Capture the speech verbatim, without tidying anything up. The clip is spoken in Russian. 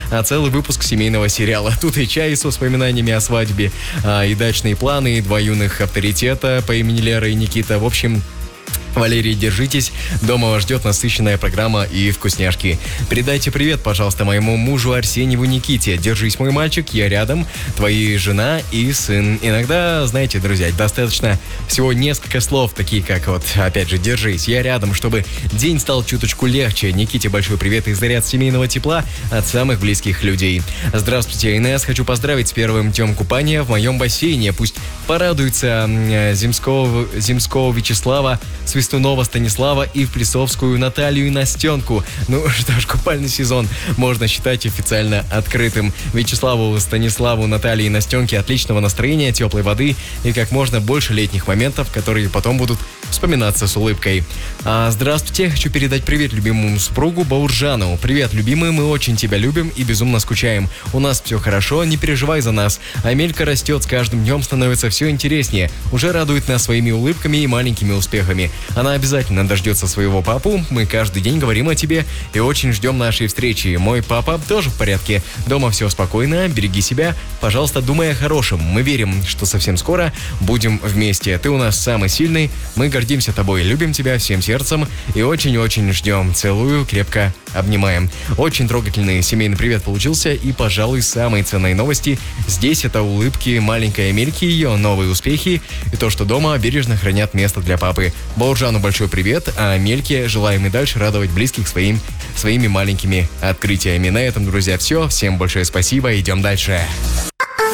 а целый выпуск семейного сериала. Тут и чай с воспоминаниями о свадьбе, а, и дачные планы, и два юных авторитета по имени Лера и Никита. В общем... Валерий, держитесь, дома вас ждет насыщенная программа и вкусняшки. Передайте привет, пожалуйста, моему мужу Арсеньеву Никите. Держись, мой мальчик, я рядом, твои жена и сын. Иногда, знаете, друзья, достаточно всего несколько слов, такие как вот, опять же, держись, я рядом, чтобы день стал чуточку легче. Никите большой привет и заряд семейного тепла от самых близких людей. Здравствуйте, Инесс, хочу поздравить с первым днем купания в моем бассейне. Пусть порадуется Земского, Земского Вячеслава, Свистунова Станислава и в Плесовскую Наталью и Настенку. Ну что ж, купальный сезон можно считать официально открытым. Вячеславу, Станиславу, Наталье и Настенке отличного настроения, теплой воды и как можно больше летних моментов, которые потом будут вспоминаться с улыбкой. А, здравствуйте, хочу передать привет любимому супругу Бауржану. Привет, любимый, мы очень тебя любим и безумно скучаем. У нас все хорошо, не переживай за нас. Амелька растет, с каждым днем становится все интереснее. Уже радует нас своими улыбками и маленькими успехами. Она обязательно дождется своего папу. Мы каждый день говорим о тебе и очень ждем нашей встречи. Мой папа тоже в порядке. Дома все спокойно, береги себя. Пожалуйста, думай о хорошем. Мы верим, что совсем скоро будем вместе. Ты у нас самый сильный. Мы гордимся тобой, любим тебя всем сердцем и очень-очень ждем. Целую, крепко обнимаем. Очень трогательный семейный привет получился. И, пожалуй, самые ценные новости здесь — это улыбки маленькой Амельки, ее новые успехи и то, что дома бережно хранят место для папы. Бауржану большой привет, а Амельке желаем и дальше радовать близких своим, своими маленькими открытиями. На этом, друзья, все. Всем большое спасибо. Идем дальше.